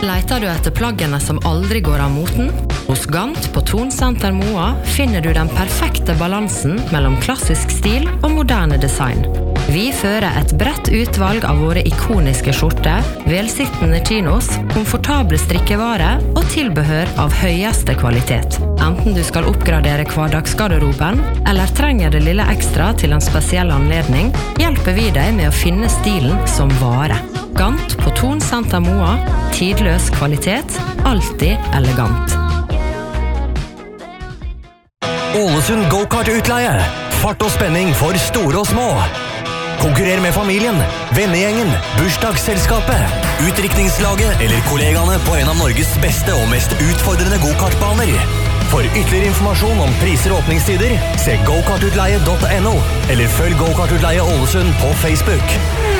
Leiter du etter plaggene som aldri går av moten? Hos Gant på Tonsenter Moa finner du den perfekte balansen mellom klassisk stil og moderne design. Vi fører et bredt utvalg av våre ikoniske skjorter, velsittende chinos, komfortable strikkevare og tilbehør av høyeste kvalitet. Enten du skal oppgradere hverdagsgarderoben, eller trenger det lille ekstra til en spesiell anledning, hjelper vi deg med å finne stilen som vare. Gant på Tonsenter Moa, tidløs kvalitet, alltid elegant. Ålesund Go-Kart-utleie. Fart og spenning for store og små. Konkurrer med familien, vennegjengen, bursdagsselskapet, utdrikningslaget eller kollegaene på en av Norges beste og mest utfordrende go-kartbaner. For ytterligere informasjon om priser og åpningstider, se gokartutleie.no eller følg Go-Kart-utleie Ålesund på Facebook.